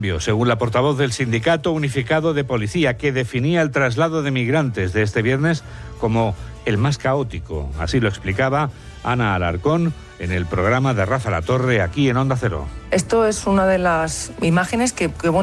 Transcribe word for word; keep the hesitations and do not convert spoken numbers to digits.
Según la portavoz del Sindicato Unificado de Policía, que definía el traslado de migrantes de este viernes como el más caótico. Así lo explicaba Ana Alarcón en el programa de Rafa La Torre, aquí en Onda Cero. Esto es una de las imágenes que, que bueno,